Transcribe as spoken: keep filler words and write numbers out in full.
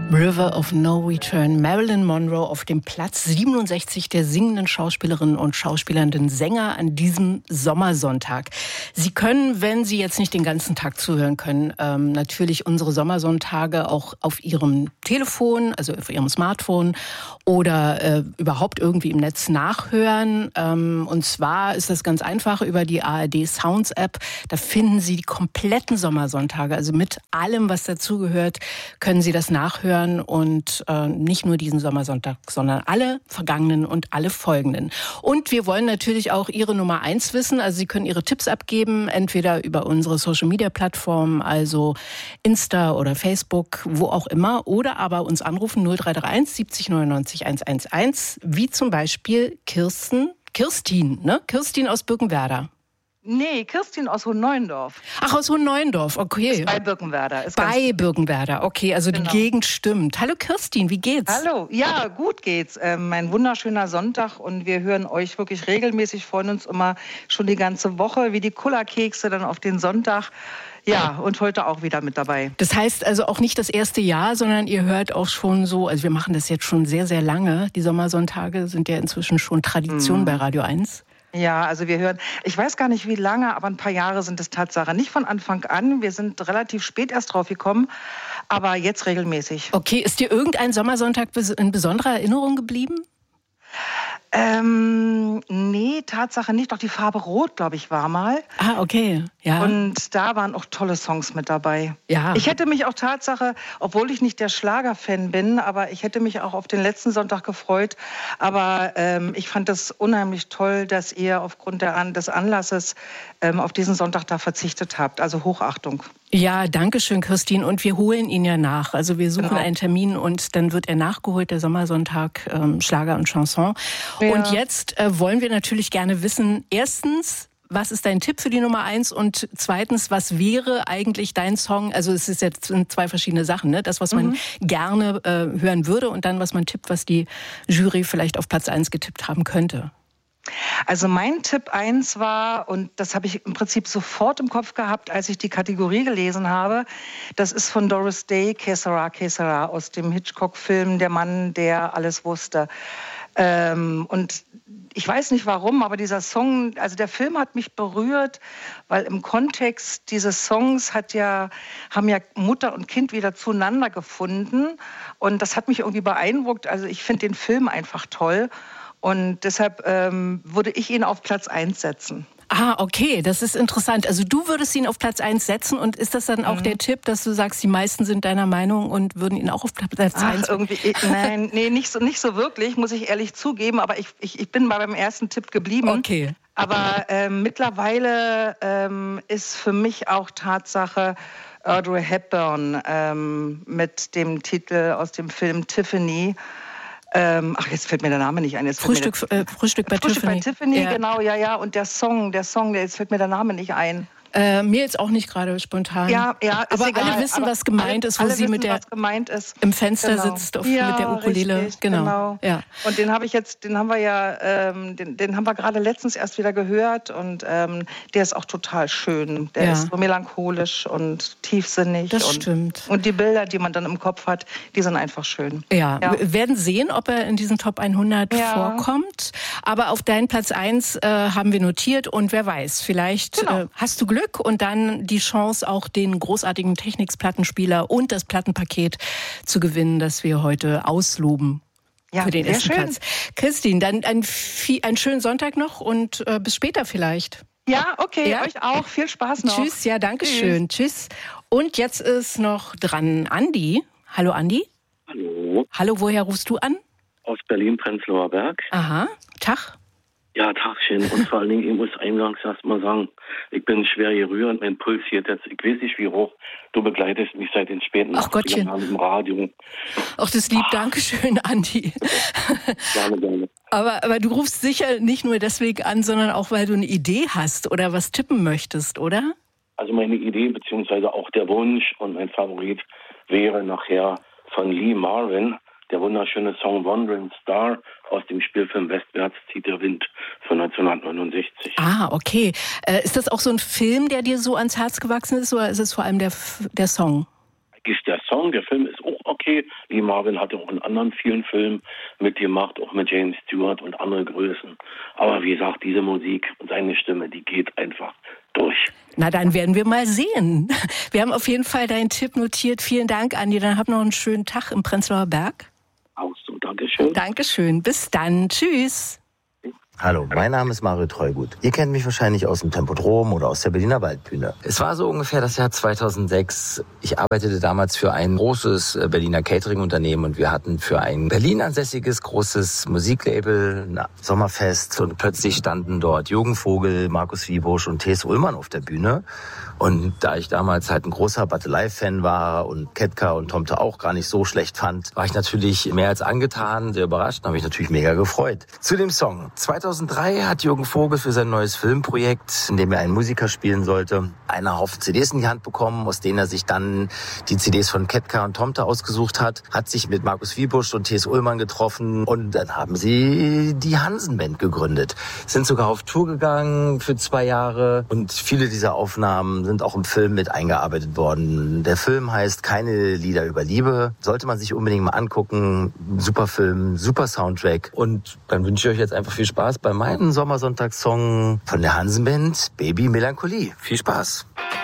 River of No Return, Marilyn Monroe auf dem Platz siebenundsechzig der singenden Schauspielerinnen und schauspielernden Sänger an diesem Sommersonntag. Sie können, wenn Sie jetzt nicht den ganzen Tag zuhören können, ähm, natürlich unsere Sommersonntage auch auf Ihrem Telefon, also auf Ihrem Smartphone oder äh, überhaupt irgendwie im Netz nachhören. Ähm, und zwar ist das ganz einfach über die A R D Sounds App. Da finden Sie die kompletten Sommersonntage, also mit allem, was dazugehört, können Sie das nachhören. Und äh, nicht nur diesen Sommersonntag, sondern alle vergangenen und alle folgenden. Und wir wollen natürlich auch Ihre Nummer eins wissen. Also Sie können Ihre Tipps abgeben, entweder über unsere Social-Media-Plattformen, also Insta oder Facebook, wo auch immer. Oder aber uns anrufen null drei drei eins siebzig neunundneunzig hundertelf, wie zum Beispiel Kirsten, Kirstin, ne? Kirstin aus Birkenwerder. Nee, Kirstin aus Hohenneuendorf. Ach, aus Hohenneuendorf, okay. Ist bei Birkenwerder. Ist bei Birkenwerder, okay, also genau. Die Gegend stimmt. Hallo Kirstin, wie geht's? Hallo, ja, gut geht's. Ähm, ein wunderschöner Sonntag und wir hören euch wirklich regelmäßig, freuen uns immer schon die ganze Woche, wie die Kullerkekse dann auf den Sonntag. Ja, und heute auch wieder mit dabei. Das heißt also auch nicht das erste Jahr, sondern ihr hört auch schon so, also wir machen das jetzt schon sehr, sehr lange. Die Sommersonntage sind ja inzwischen schon Tradition mhm. bei Radio eins. Ja, also wir hören, ich weiß gar nicht wie lange, aber ein paar Jahre sind es Tatsache. Nicht von Anfang an, wir sind relativ spät erst drauf gekommen, aber jetzt regelmäßig. Okay, ist dir irgendein Sommersonntag in besonderer Erinnerung geblieben? Ähm, nee, Tatsache nicht. Doch die Farbe Rot, glaube ich, war mal. Ah, okay. Ja. Und da waren auch tolle Songs mit dabei. Ja. Ich hätte mich auch Tatsache, obwohl ich nicht der Schlagerfan bin, aber ich hätte mich auch auf den letzten Sonntag gefreut. Aber ähm, ich fand das unheimlich toll, dass ihr aufgrund der, des Anlasses ähm, auf diesen Sonntag da verzichtet habt. Also Hochachtung. Ja, danke schön, Kirstin. Und wir holen ihn ja nach. Also wir suchen genau. einen Termin und dann wird er nachgeholt, der Sommersonntag, ähm, Schlager und Chanson. Ja. Und jetzt äh, wollen wir natürlich gerne wissen, erstens, was ist dein Tipp für die Nummer eins? Und zweitens, was wäre eigentlich dein Song? Also es ist jetzt zwei verschiedene Sachen, ne? Das, was man mhm. gerne äh, hören würde und dann, was man tippt, was die Jury vielleicht auf Platz eins getippt haben könnte. Also mein Tipp eins war, und das habe ich im Prinzip sofort im Kopf gehabt, als ich die Kategorie gelesen habe, das ist von Doris Day, Que Sera, Que Sera, aus dem Hitchcock-Film Der Mann, der alles wusste. Ähm, und ich weiß nicht warum, aber dieser Song, also der Film hat mich berührt, weil im Kontext dieses Songs hat ja, haben ja Mutter und Kind wieder zueinander gefunden und das hat mich irgendwie beeindruckt. Also ich finde den Film einfach toll. Und deshalb ähm, würde ich ihn auf Platz eins setzen. Ah, okay, das ist interessant. Also du würdest ihn auf Platz eins setzen und ist das dann auch mhm. der Tipp, dass du sagst, die meisten sind deiner Meinung und würden ihn auch auf Platz Ach, eins... irgendwie, nein, nee, nicht so, nicht so wirklich, muss ich ehrlich zugeben, aber ich, ich, ich bin mal beim ersten Tipp geblieben. Okay. Aber ähm, mittlerweile ähm, ist für mich auch Tatsache Audrey Hepburn ähm, mit dem Titel aus dem Film Tiffany. Ähm, ach, jetzt fällt mir der Name nicht ein. Jetzt Frühstück, der, äh, Frühstück bei Frühstück Tiffany. bei Tiffany, ja. genau, ja, ja. Und der Song, der Song, jetzt fällt mir der Name nicht ein. Äh, mir jetzt auch nicht gerade spontan. Ja, ja, aber egal. alle wissen, aber was gemeint alle, ist, wo alle sie wissen, mit der was gemeint ist. im Fenster genau. sitzt auf, ja, mit der Ukulele. Richtig, genau. genau. Ja. Und den habe ich jetzt, den haben wir ja, ähm, den, den haben wir gerade letztens erst wieder gehört und ähm, der ist auch total schön. Der ja. ist so melancholisch und tiefsinnig. Das und, stimmt. Und die Bilder, die man dann im Kopf hat, die sind einfach schön. Ja, ja. Wir werden sehen, ob er in diesen Top hundert ja. vorkommt. Aber auf deinen Platz eins äh, haben wir notiert und wer weiß, vielleicht genau. äh, hast du Glück und dann die Chance, auch den großartigen Technics-Plattenspieler und das Plattenpaket zu gewinnen, das wir heute ausloben ja, für den ersten schön. Platz. Kirstin, dann einen, einen schönen Sonntag noch und äh, bis später vielleicht. Ja, okay, ja? euch auch. Viel Spaß noch. Tschüss, ja, danke schön. Tschüss. Und jetzt ist noch dran Andi. Hallo Andi. Hallo. Hallo, woher rufst du an? Aus Berlin-Prenzlauer Berg. Aha, Tag. Ja, Tagchen. Und vor allen Dingen, ich muss eingangs erst mal sagen, ich bin schwer gerührt, mein Puls geht jetzt, ich weiß nicht wie hoch, du begleitest mich seit den späten Ach Gottchen. Jahren im Radio. Ach, das lieb, danke schön, Andi. Gerne, gerne. Aber, aber du rufst sicher nicht nur deswegen an, sondern auch, weil du eine Idee hast oder was tippen möchtest, oder? Also meine Idee, beziehungsweise auch der Wunsch und mein Favorit wäre nachher von Lee Marvin, der wunderschöne Song Wandering Star aus dem Spielfilm Westwärts zieht der Wind von neunzehnhundertneunundsechzig. Ah, okay. Äh, ist das auch so ein Film, der dir so ans Herz gewachsen ist, oder ist es vor allem der, der Song? ist der Song, der Film ist auch okay. Lee Marvin hatte auch in anderen vielen Filmen mitgemacht, auch mit James Stewart und andere Größen. Aber wie gesagt, diese Musik und seine Stimme, die geht einfach durch. Na, dann werden wir mal sehen. Wir haben auf jeden Fall deinen Tipp notiert. Vielen Dank, Andi. Dann habt noch einen schönen Tag im Prenzlauer Berg. Auch so, Dankeschön. Dankeschön. Bis dann. Tschüss. Hallo, mein Name ist Mario Treugut. Ihr kennt mich wahrscheinlich aus dem Tempodrom oder aus der Berliner Waldbühne. Es war so ungefähr das Jahr zweitausendsechs. Ich arbeitete damals für ein großes Berliner Catering-Unternehmen und wir hatten für ein Berlin ansässiges großes Musiklabel ein Sommerfest und plötzlich standen dort Jürgen Vogel, Markus Wiebusch und T S. Ullmann auf der Bühne. Und da ich damals halt ein großer Battelei-Fan war und Ketka und Tomte auch gar nicht so schlecht fand, war ich natürlich mehr als angetan, sehr überrascht und habe mich natürlich mega gefreut. Zu dem Song. zweitausenddrei hat Jürgen Vogel für sein neues Filmprojekt, in dem er einen Musiker spielen sollte, einen Haufen C Ds in die Hand bekommen, aus denen er sich dann die C Ds von Ketka und Tomte ausgesucht hat, hat sich mit Markus Wiebusch und T S. Ullmann getroffen und dann haben sie die Hansen-Band gegründet. Sind sogar auf Tour gegangen für zwei Jahre und viele dieser Aufnahmen sind auch im Film mit eingearbeitet worden. Der Film heißt Keine Lieder über Liebe. Sollte man sich unbedingt mal angucken. Super Film, super Soundtrack. Und dann wünsche ich euch jetzt einfach viel Spaß bei meinem Sommersonntagssong von der Hansen-Band, Baby Melancholie. Viel Spaß.